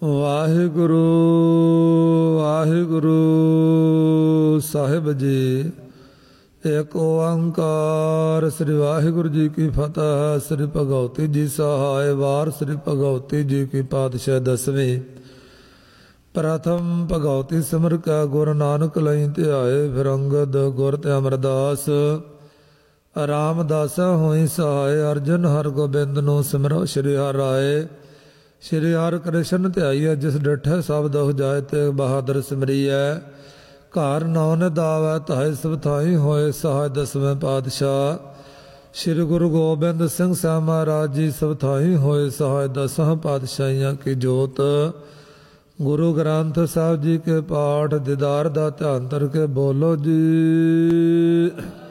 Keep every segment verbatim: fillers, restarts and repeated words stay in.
ਵਾਹਿਗੁਰੂ ਵਾਹਿਗੁਰੂ ਸਾਹਿਬ ਜੀ। ਏਕ ਓੰਕਾਰ ਸ੍ਰੀ ਵਾਹਿਗੁਰੂ ਜੀ ਕੀ ਫਤਿਹ। ਸ੍ਰੀ ਭਗਵਤੀ ਜੀ ਸਹਾਇ ਵਾਰ ਸ੍ਰੀ ਭਗਵਤੀ ਜੀ ਕੀ ਪਾਤਸ਼ਾਹ ਦਸਵੀਂ। ਪ੍ਰਥਮ ਭਗਵਤੀ ਸਿਮਰ ਕੈ ਗੁਰੂ ਨਾਨਕ ਲਈ ਧਿਆਏ। ਫਿਰ ਅੰਗਦ ਗੁਰ ਤੇ ਅਮਰਦਾਸ ਰਾਮਦਾਸ ਹੋਈ ਸਹਾਇ। ਅਰਜਨ ਹਰ ਗੋਬਿੰਦ ਨੂੰ ਸਿਮਰੋ ਸ਼੍ਰੀ ਹਰਿ ਰਾਏ। ਸ਼੍ਰੀ ਹਰਿ ਕ੍ਰਿਸ਼ਨ ਧਿਆਈਐ ਜਿਸ ਡਿਠੈ ਸਭ ਦੁਖ ਜਾਏ। ਤੇ ਬਹਾਦਰ ਸਿਮਰੀਐ ਘਰ ਨੌ ਨਿਧਾਵੈ ਧਾਇ ਸਭ ਥਾਈ ਹੋਏ ਸਹਾਇ। ਦਸਵੇਂ ਪਾਤਸ਼ਾਹ ਸ਼੍ਰੀ ਗੁਰੂ ਗੋਬਿੰਦ ਸਿੰਘ ਸਾਹਿਬ ਮਹਾਰਾਜ ਜੀ ਸਭ ਥਾਈ ਹੋਏ ਸਹਾਇ। ਦਸਾਂ ਪਾਤਸ਼ਾਹੀਆਂ ਕੀ ਜੋਤ ਗੁਰੂ ਗ੍ਰੰਥ ਸਾਹਿਬ ਜੀ ਕੇ ਪਾਠ ਦੀਦਾਰ ਦਾ ਧਿਆਨ ਧਰ ਕੇ ਬੋਲੋ ਜੀ।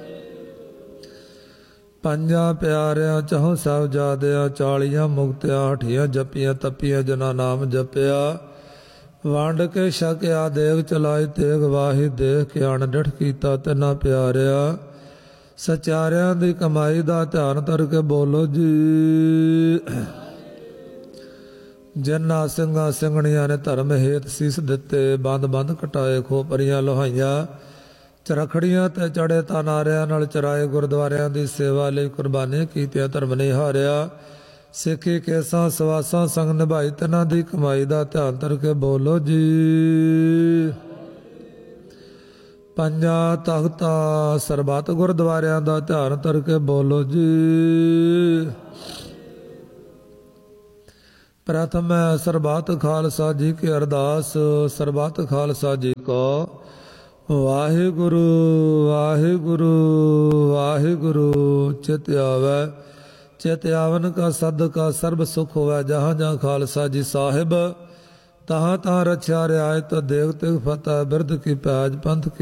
ਪੰਜਾਂ ਪਿਆਰਿਆਂ ਚਹੁ ਸਾਹਿਬਜ਼ਾਦਿਆਂ ਚਾਲੀਆਂ ਮੁਕਤਿਆਂ ਹਠੀਆਂ ਜਪੀਆਂ ਤਪੀਆਂ ਜਨਾ ਨਾਮ ਜਪਿਆ। ਵੰਡ ਕੇ ਛਕਿਆ ਦੇਗ ਚਲਾਈ ਤੇਗ ਵਾਹੀ ਦੇਖ ਕੇ ਅਣ ਡਿਠ ਕੀਤਾ ਤਿੰਨਾਂ ਪਿਆਰਿਆ। ਸਚਾਰਿਆਂ ਦੀ ਕਮਾਈ ਦਾ ਧਿਆਨ ਧਰ ਕੇ ਬੋਲੋ ਜੀ। ਜਿਨ੍ਹਾਂ ਸਿੰਘਾਂ ਸਿੰਘਣੀਆਂ ਨੇ ਧਰਮ ਹੇਤ ਸੀਸ ਦਿੱਤੇ ਬੰਦ ਬੰਦ ਕਟਾਏ ਖੋਪਰੀਆਂ ਲੋਹਾਈਆਂ ਚਰਖੜੀਆਂ ਤੇ ਚੜੇ ਤਾਨਾਰਿਆਂ ਨਾਲ ਚਰਾਏ ਗੁਰਦੁਆਰਿਆਂ ਦੀ ਸੇਵਾ ਲਈ ਕੁਰਬਾਨੀ ਕੀਤੀਆਂ ਧਰਮ ਨਹੀਂ ਹਾਰਿਆ। ਸਿੱਖੀ ਕੇਸਾਂ ਸਵਾਸਾਂ ਸੰਗ ਨਿਭਾਈ ਤਿਨਾਂ ਦੀ ਕਮਾਈ ਦਾ ਧਿਆਨ ਧਰ ਕੇ ਬੋਲੋ ਜੀ। ਪੰਜਾਂ ਤਖਤਾਂ ਸਰਬੱਤ ਗੁਰਦੁਆਰਿਆਂ ਦਾ ਧਿਆਨ ਧਰ ਕੇ ਬੋਲੋ ਜੀ। ਪ੍ਰਥਮ ਹੈ ਸਰਬੱਤ ਖਾਲਸਾ ਜੀ ਕੀ ਅਰਦਾਸ। ਸਰਬੱਤ ਖਾਲਸਾ ਜੀ ਕੋ ਵਾਹਿਗੁਰੂ ਵਾਹਿਗੁਰੂ ਵਾਹਿਗੁਰੂ। ਚਿਤ ਆਵੈ ਚਿਤ ਆਵਨ ਕਾ ਸਦਕਾ ਸਰਬ ਸੁਖ ਹੋਵੈ। ਜਹਾਂ ਜਹਾਂ ਖਾਲਸਾ ਜੀ ਸਾਹਿਬ ਤਹਾਂ ਤਹਾਂ ਰਛਿਆ ਰਿਆਇਤ ਦੇਵ ਤਿਗ ਫਤਿਹ। ਬਿਰਧ ਕੀ ਪੈਜ ਪੰਥ ਕੀ